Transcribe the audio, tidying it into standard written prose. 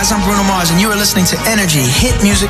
guys, I'm Bruno Mars, and you are listening to Energy Hit Music